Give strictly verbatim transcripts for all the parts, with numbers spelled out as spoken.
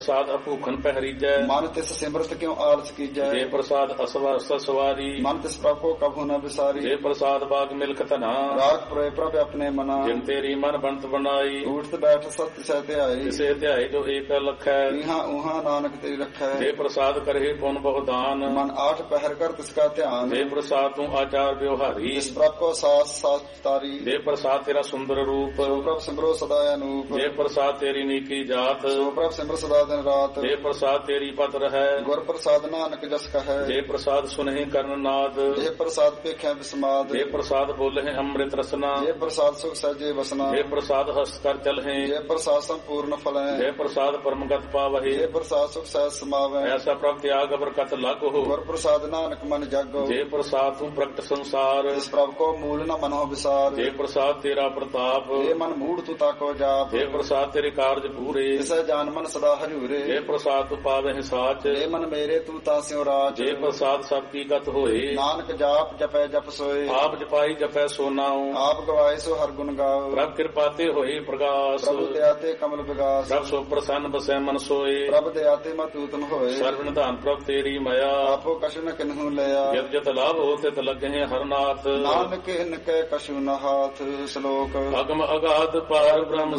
ਪ੍ਰਸਾਦ ਅਭੂਖਨ ਪਹਿਰੀਜੈ ਮਨ ਤਿਸ ਸਿਮਰਤ ਕਿਉ ਆਲਸ ਕੀਜੈ ਜੇ ਪ੍ਰਸਾਦ ਅਸਵਾ ਅਸ ਸਵਾਰੀ ਮਨ ਤਿਸ ਪ੍ਰਭੂ ਕਭੂ ਨ ਵਿਸਾਰੀ ਜੇ ਪ੍ਰਸਾਦ ਬਾਗ ਮਿਲਕ ਧਨਾ ਰਾਗ ਪ੍ਰਏ ਪ੍ਰਭ ਆਪਣੇ ਮਨਾ ਜਿਨ ਤੇਰੀ ਮਨ ਬੰਤ ਬਣਾਈ ਊਠਤ ਬੈਠ ਸਤ ਸਹਿ ਧਿਆਈ ਕਿਸੇ ਧਿਆਏ ਜੋ ਏਕ ਲਖੈ ਇਹਾਂ ਉਹਾਂ ਨਾਨਕ ਤੇਰੀ ਰੱਖੈ ਜੇ ਪ੍ਰਸਾਦ ਕਰਹਿ ਪੁਨ ਬਹੁਦਾਨ ਮਨ ਆਠ ਪਹਿਰ ਕਰ ਤਿਸ ਕਾ ਧਿਆਨ ਜੇ ਪ੍ਰਸਾਦ ਤੂੰ ਆਚਾਰ ਵਿਵਹਾਰੀ ਜਿਸ ਪ੍ਰਭ ਕੋ ਸਾਸ ਸਾਸ ਤਾਰੀ ਜੇ ਪ੍ਰਸਾਦ ਤੇਰਾ ਸੁੰਦਰ ਰੂਪ ਸੋ ਪ੍ਰਭ ਸਿਮਰੋ ਸਦਾ ਅਨੂਪ ਜੇ ਪ੍ਰਸਾਦ ਤੇਰੀ ਨੀਕੀ ਜਾਤ ਸੋ ਪ੍ਰਭ ਸਿਮਰ ਸਦਾ ਦਿਨ ਰਾਤ ਜੇ ਪ੍ਰਸਾਦ ਤੇਰੀ ਪਤ ਰਹੈ ਗੁਰ ਪ੍ਰਸਾਦ ਨਾਨਕ ਜਸ ਕਹੈ ਜੇ ਪ੍ਰਸਾਦ ਸੁਨਹਿ ਕਰਨ ਨਾਦ ਜੇ ਪ੍ਰਸਾਦ ਪੇਖਿਆ ਬਿਸਮਾਦ ਜੇ ਪ੍ਰਸਾਦ ਬੋਲਹਿ ਅੰਮ੍ਰਿਤ ਰਸਨਾ ਜੇ ਪ੍ਰਸਾਦ ਸੁਖ ਸਹਿਜੇ ਵਸਨਾ ਜੇ ਪ੍ਰਸਾਦ ਹਸਤ ਕਰ ਚਲਹਿ ਜੇ ਪ੍ਰਸਾਦ ਸੰਪੂਰਨ ਫਲੈ ਜੇ ਪ੍ਰਸਾਦ ਪਰਮਗਤ ਪਾਵਹਿ ਜੇ ਪ੍ਰਸਾਦ ਸੁਖ ਸਹਿਜ ਸਮਾਵੈ ਐਸਾ ਪ੍ਰਭ ਤਿਆਗ ਬਰਕਤ ਲਾਗੋ ਗੁਰ ਪ੍ਰਸਾਦ ਨਾਨਕ ਮਨ ਜਾਗੋ ਜੇ ਪ੍ਰਸਾਦ ਤੂੰ ਪ੍ਰਗਟ ਸੰਸਾਰ ਜਿਸ ਪ੍ਰਭ ਕੋ ਮੂਲ ਨ ਮਨੋ ਵਿਸਾਰ ਜੇ ਪ੍ਰਸਾਦ ਤੇਰਾ ਪ੍ਰਤਾਪ ਜੇ ਮਨ ਮੂੜ ਤੂ ਤਾਕੋ ਜਾਪ ਜੇ ਪ੍ਰਸਾਦ ਤੇਰੇ ਕਾਰਜ ਪੂਰੇ ਜਿਸੈ ਜਾਨ ਮਨ ਸਦਾ ਹਜੂਰੇ ਜੇ ਪ੍ਰਸਾਦ ਤੂੰ ਪਾਵਹਿ ਸਾਚ ਜੇ ਮਨ ਮੇਰੇ ਤੂੰ ਤਾਂ ਸਿਉ ਰਾਜ ਜੇ ਪ੍ਰਸਾਦ ਸਭ ਕੀ ਗਤ ਹੋਏ ਨਾਨਕ ਜਾਪ ਜਪੈ ਜਪ ਸੋਏ ਆਪ ਜਪਾਈ ਜਪੈ ਸੋਨਾਉ ਆਪ ਗਵਾਏ ਸੋ ਹਰ ਗੁਣ ਗਾਓ ਪ੍ਰਭ ਕਿਰਪਾ ਤੇ ਹੋਏ ਪ੍ਰਗਾਸ ਪ੍ਰਭੂ ਦਇਆ ਤੇ ਕਮਲ ਵਿਗਾਸ ਪ੍ਰਭ ਸੋ ਪ੍ਰਸੰਨ ਬਸੈ ਮਨ ਸੋਏ ਪ੍ਰਭ ਦਇਆ ਤੇ ਮਤੂਤਮ ਹੋਏ ਸਰਵ ਨਿਧਾਨ ਪ੍ਰਭ ਤੇਰੀ ਮਾਇਆ ਆਪੋ ਕਛੁ ਨ ਕਿਨਹੂ ਲਿਆ ਜਦ ਜਦ ਲਾਭ ਹੋਤੇ ਤ ਲਗੇ ਹਰਨਾਥ ਨਾਨਕ ਹਿਨ ਕੈ ਕਛੁ ਨ ਹਾਥ ਸ਼ਲੋਕ ਅਗਮ ਅਗਾਧ ਪਾਰ ਬ੍ਰਹਮ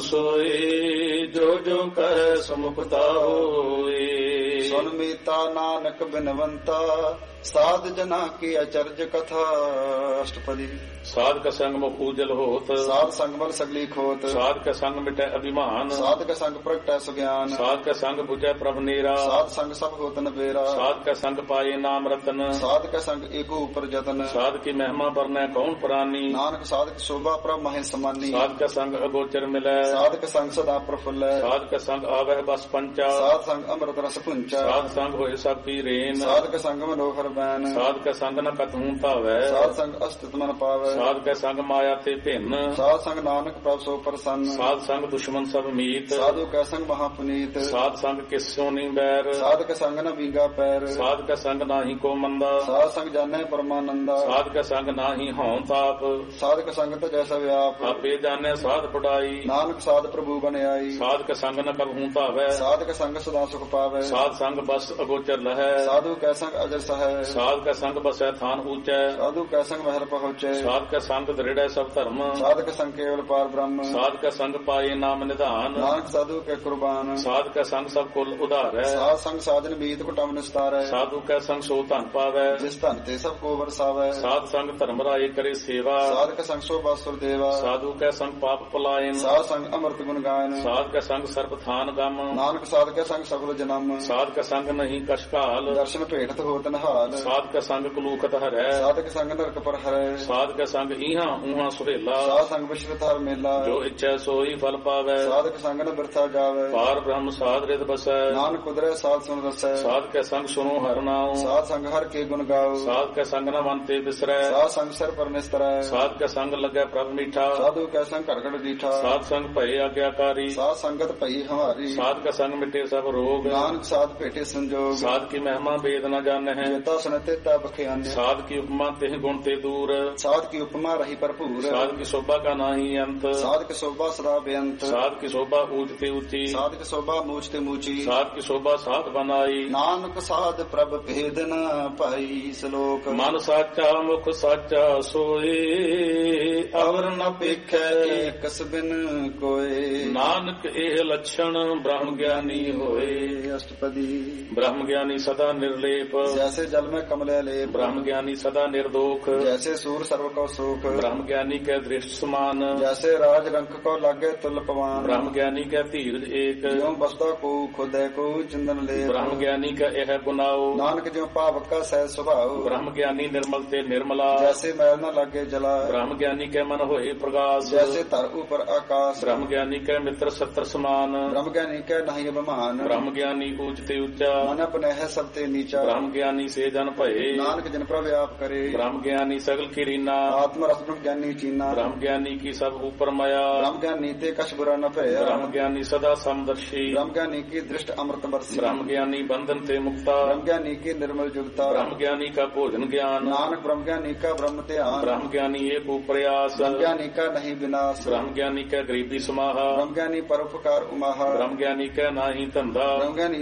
ਸੋਏ ਜੋ ਜੋ ਕਹਿ ਸਮੁਖਤਾ ਹੋਏ ਸੁਨ ਮੀਤਾ ਨਾਨਕ ਬਿਨਵੰਤਾ ਸਾਧ ਜਨਾ ਕੀ ਅਚਰਜ ਕਥਾ ਅਸ਼ਟਪਦੀ ਸਾਧਕ ਸੰਗ ਮੁਖ ਉਜਲ ਹੋਤ ਸਾਧ ਸੰਗ ਮਲ ਸਗਲੀ ਖੋਤ ਸਾਧਕ ਸੰਗ ਮਿਟੈ ਅਭਿਮਾਨ ਸਾਧਕ ਸੰਗ ਪ੍ਰਗਟੈ ਸੁਗਿਆਨ ਸਾਧਕ ਸੰਗ 부ਜੈ ਪ੍ਰਭ ਨੀਰਾ ਸਾਧ ਸੰਗ ਸਭ ਹੋਤ ਨਬੇਰਾ ਸਾਧਕ ਸੰਗ ਪਾਏ ਨਾਮ ਰਤਨ ਸਾਧਕ ਸੰਗ ਏਕੋ ਉਪਰ ਜਤਨ ਸਾਧਕੀ ਮਹਿਮਾ ਵਰਨੈ ਕੌਣ ਪ੍ਰਾਨੀ ਨਾਨਕ ਸਾਧਕ ਸ਼ੋਭਾ ਪ੍ਰਭ ਮਹਿ ਸਮਾਨੀ ਸਾਧਕ ਸੰਗ ਅਗੋਚਰ ਮਿਲੈ ਸਾਧਕ ਸੰਗ ਸਦਾ ਪ੍ਰਫੁੱਲੈ ਸਾਧਕ ਸੰਗ ਆਵਹਿ ਬਸ ਪੰਚਾ ਸਾਧ ਸੰਗ ਅੰਮ੍ਰਿਤ ਰਸ ਪੁੰਚਾ ਸਾਧ ਸੰਗ ਹੋਏ ਸਭ ਕੀ ਰੇਨ ਸਾਧਕ ਸੰਗ ਮਨੋਹਰ ਬੈਨ ਸਾਧਕ ਸੰਗ ਨ ਕਤਹੂ ਭਾਵੈ ਸਾਧ ਸੰਗ ਅਸਤਿਤ ਮਨ ਪਾਵੈ ਸਾਧਕ ਸੰਗ ਮਾਇਆ ਤੇ ਭਿੰਨ ਸਾਧ ਸੰਗ ਨਾਨਕ ਪ੍ਰਭ ਸੋ ਪ੍ਰਸੰਨ ਸਾਧ ਸੰਗ ਦੁਸ਼ਮਨ ਸਭ ਮੀਤ ਸਾਧੂ ਕੈ ਸੰਗ ਮਹਾ ਪੁਨੀਤ ਸਾਧ ਸੰਗ ਕਿਸਿਓ ਨੀ ਬੈਰ ਸਾਧਕ ਸੰਗ ਨ ਵਿੰਗਾ ਪੈਰ ਸਾਧਕ ਸੰਗ ਨਾਹੀ ਕੋ ਮੰਦਾ ਸਾਧ ਸੰਗ ਜਾਣੈ ਪਰਮਾਨੰਦਾ ਸਾਧਕ ਸੰਗ ਨਾਹੀ ਹਉ ਤਾਪ ਸਾਧਕ ਸੰਗ ਤੇ ਜੈਸਾ ਵਿਆਪ ਆਪੇ ਜਾਣੈ ਸਾਧ ਪੜਾਈ ਨਾਨਕ ਸਾਧ ਪ੍ਰਭੂ ਬਣਾਈ ਸਾਧਕ ਸੰਗ ਨ ਕਬਹੂ ਭਾਵੈ ਸਾਧਕ ਸੰਗ ਸਦਾ ਸੁਖ ਪਾਵੈ ਸਾਧ ਸੰਗ ਬਸ ਅਗੋਚਰ ਲਹੈ ਸਾਧੂ ਕੈ ਸੰਗ ਅਜਰ ਸਹੈ ਸਾਧਕ ਸੰਗ ਬਸੈ ਥਾਨ ਊਚੈ ਸਾਧੂ ਕੈ ਸੰਗ ਮਹਿਲ ਪਹੁੰਚੈ ਸਾਧਕ ਸੰਗ ਦ੍ਰਿੜੈ ਸਭ ਧਰਮ ਸਾਧਕ ਸੰਗ ਕੇਵਲ ਪਾਰ ਬ੍ਰਹਮ ਸਾਧਕ ਸੰਗ ਪਾਏ ਨਾਮ ਨਿਧਾਨ ਨਾਨਕ ਸਾਧੂ ਕੈ ਕੁਰਬਾਨ ਸਾਧਕ ਸੰਗ ਸਭ ਕੁਲ ਉਧਾਰੈ ਸਾਧ ਸੰਗ ਸਾਜਨ ਮੀਤ ਕੁਟਮ ਨਿਸਤਾਰੈ ਸਾਧੂ ਕੈ ਸੰਗ ਸੋ ਧਨ ਪਾਵੈ ਜਿਸ ਧਨ ਤੇ ਸਭ ਕੋ ਵਰਸਾਵੈ ਸਾਧ ਸੰਗ ਧਰਮ ਰਾਏ ਕਰੇ ਸੇਵਾ ਸਾਧਕ ਸੰਗ ਸੋ ਬਾਸੁਰ ਦੇਵਾ ਸਾਧੂ ਕੈ ਸੰਗ ਪਾਪ ਪਲਾਇਨ ਸਾਧ ਸੰਗ ਅੰਮ੍ਰਿਤ ਗੁਣ ਗਾਇਨ ਸਾਧ ਕੈ ਸੰਗ ਸਰਬ ਥਾਨ ਗਮ ਨਾਨਕ ਸਾਧ ਕੈ ਸੰਗ ਸਗਲ ਜਨਮ ਸਾਧ ਕੈ ਸੰਗ ਨਹੀਂ ਕਸ਼ਕਾਲ ਦਰਸ਼ਨ ਭੇਟਤ ਹੋਤ ਨਹਾਲ ਸਾਧ ਕੈ ਸੰਗ ਕਲੂਕਤ ਹਰੈ ਸਾਧਕ ਸੰਗ ਨਰਕ ਪਰ ਹਰੈ ਸਾਧ ਕੈ ਸੰਗ ਇਹਾਂ ਉਹਾਂ ਸੁਹੇਲਾ ਸਾਧ ਸੰਗ ਵਿਸ਼ਵਤ ਹਰ ਮੇਲਾ ਜੋ ਇੱਛੈ ਸੋਈ ਫਲ ਪਾਵੈ ਸਾਧਕ ਸੰਗ ਨ ਬਿਰਥਾ ਜਾਵੈ ਪਾਰ ਬ੍ਰਹਮ ਸਾਧ ਰਿਤ ਬਸੈ ਨਾਨਕ ਕੁਦਰੈ ਸਾਧ ਸੁਨ ਰਸੈ ਸਾਧ ਕੈ ਸੰਗ ਸੁਨੋ ਹਰਿ ਨਾਉ ਸਾਧ ਸੰਗ ਹਰ ਕੇ ਗੁਣ ਗਾਓ ਸਾਧ ਕੈ ਸੰਗ ਨ ਮਨ ਤੇ ਬਿਸਰੈ ਸਾਧ ਸੰਗ ਸਿਰ ਪਰ ਨਿਸਤਰੈ ਸਾਧ ਕੈ ਸੰਗ ਲੱਗੈ ਪ੍ਰਭ ਮੀਠਾ ਸਾਧੂ ਕੈ ਸੰਗ ਘੜ ਘੜ ਡੀਠਾ ਸਾਧ ਸੰਗ ਭਏ ਆਗਿਆਕਾਰੀ ਸਾਧ ਸੰਗਤ ਭਈ ਹਮਾਰੀ ਸਾਧ ਕੈ ਸੰਗ ਮਿਟੇ ਸਭ ਰੋਗ ਨਾਨਕ ਸਾਧ ਭੇਟੇ ਸੰਜੋਗ ਸਾਧ ਕੀ ਮਹਿਮਾ ਵੇਦ ਨ ਜਾਣਹਿ ਜੇਤਾ ਸੁਨਤੇ ਤਾ ਬਖਿਆਨੇ ਸਾਧ ਕੀ ਉਪਮਾ ਤਿਹ ਗੁਣ ਤੇ ਦੂਰ ਸਾਧ ਕੀ ਉਪਮਾ ਰਹੀ ਭਰਪੂਰ ਸਾਧ ਕੀ ਸ਼ੋਭਾ ਕਾ ਨਾਹੀ ਅੰਤ ਸਾਧ ਕੀ ਸ਼ੋਭਾ ਸਦਾ ਬੇਅੰਤ ਸਾਧ ਕੀ ਸ਼ੋਭਾ ਊਚ ਤੇ ਉੱਚੀ ਸਾਧ ਕੀ ਸ਼ੋਭਾ ਮੂਚ ਤੇ ਮੂਚੀ ਸਾਧ ਕੀ ਸ਼ੋਭਾ ਸਾਧ ਬਨਾਈ ਨਾਨਕ ਸਾਧ ਪ੍ਰਭ ਭੇਦ ਨ ਭਾਈ ਸ਼ਲੋਕ ਮਨ ਸਾਚਾ ਮੁਖ ਸਾਚਾ ਸੋਏ ਅਵਰ ਨ ਪੇਖੈ ਏਕਸ ਬਿਨ ਕੋਏ ਨਾਨਕ ਇਹ ਲਛਣ ਬ੍ਰਹਮ ਗਿਆਨੀ ਹੋਏ ਅਸ਼ਟਪਦੀ ਬ੍ਰਹਮ ਗਿਆਨੀ ਸਦਾ ਨਿਰਲੇਪ ਜੈਸੇ ਜਲ ਮੈਂ ਕਮਲੇ ਲੇ ਬ੍ਰਹਮ ਗਿਆਨੀ ਸਦਾ ਨਿਰਦੋਖ ਜੈਸੇ ਸੂਰ ਸਰਵ ਕੋ ਸੁਖ ਬ੍ਰਹਮ ਗਿਆਨੀ ਕੈ ਦ੍ਰਿਸ਼ਟ ਸਮਾਨ ਜੈਸੇ ਰਾਜ ਰੰਕ ਕੋ ਲਾਗੇ ਤੁਲ ਪਵਾਨ ਬ੍ਰਹਮ ਗਿਆਨੀ ਕੈ ਧੀਰਜ ਏਕ ਜਿਉ ਬਸਦਾ ਕੋ ਖੁਦੈ ਕੋ ਚੰਦਨ ਲੈ ਬ੍ਰਹਮ ਗਿਆਨੀ ਕੈ ਇਹ ਗੁਨਾਓ ਨਾਨਕ ਜਿਉ ਭਾਵਕ ਕਾ ਸਹਿ ਸੁਭਾਉ ਬ੍ਰਹਮ ਗਿਆਨੀ ਨਿਰਮਲ ਤੇ ਨਿਰਮਲਾ ਜੈਸੇ ਮੈਲ ਨ ਲਾਗੇ ਜਲਾ ਬ੍ਰਹਮ ਗਿਆਨੀ ਕੈ ਮਨ ਹੋਏ ਪ੍ਰਗਾਸ ਜੈਸੇ ਧਰ ਉਪਰ ਆਕਾਸ਼ ਬ੍ਰਹਮ ਗਿਆਨੀ ਕੈ ਮਿੱਤਰ ਸੱਤਰ ਸਮਾਨ ਬ੍ਰਹਮ ਗਿਆਨੀ ਕੈ ਨਹੀਂ ਅਭਿਮਾਨ ਬ੍ਰਹਮ ਗਿਆਨੀ ਊਚ ਤੇ ਉੱਚਾ ਮਨ ਆਪਣੇ ਹੈ ਸਭ ਤੇ ਨੀਚਾ ਬ੍ਰਹਮ ਗਿਆਨੀ ਸੇ ਜਨ ਭਏ ਨਾਨਕ ਜਨ ਪ੍ਰਭ ਆਪ ਕਰੇ ਬ੍ਰਹਮ ਗਿਆਨੀ ਸਗਲ ਕੀ ਰੀਨਾ ਆਤਮ ਰਸ ਬ੍ਰਹਮ ਗਿਆਨੀ ਚੀਨਾ ਬ੍ਰਹਮ ਗਿਆਨੀ ਕੀ ਸਭ ਉਪਰ ਮਾਇਆ ਬ੍ਰਹਮ ਗਿਆਨੀ ਤੇ ਕਛ ਬੁਰਾ ਨ ਭਇਆ ਬ੍ਰਹਮ ਗਿਆਨੀ ਸਦਾ ਸਮਦਰਸ਼ੀ ਬ੍ਰਹਮ ਗਿਆਨੀ ਕੀ ਦ੍ਰਿਸ਼ਟ ਅੰਮ੍ਰਿਤ ਬਰਸੀ ਬ੍ਰਹਮ ਗਿਆਨੀ ਬੰਧਨ ਤੇ ਮੁਕਤਾ ਬ੍ਰਹਮ ਗਿਆਨੀ ਕੀ ਨਿਰਮਲ ਜੁਗਤਾ ਬ੍ਰਹਮ ਗਿਆਨੀ ਕਾ ਭੋਜਨ ਗਿਆਨ ਨਾਨਕ ਬ੍ਰਹਮ ਗਿਆਨੀ ਕਾ ਬ੍ਰਹਮ ਧਿਆਨ ਬ੍ਰਹਮ ਗਿਆਨੀ ਏਕ ਉਪਰਿਆਸ ਬ੍ਰਹਮ ਗਿਆਨੀ ਕਾ ਨਹੀਂ ਵਿਨਾਸ਼ ਬ੍ਰਹਮ ਗਿਆਨੀ ਕਾ ਗਰੀਬੀ ਸਮਾਹਾ ਬ੍ਰਹਮ ਗਿਆਨੀ ਪਰਉਪਕਾਰ ਉਮਾਹਾ ਬ੍ਰਹਮ ਗਿਆਨੀ ਕਾ ਨਾਹੀ ਧੰਦਾ ਬ੍ਰਹਮ ਗਿਆਨੀ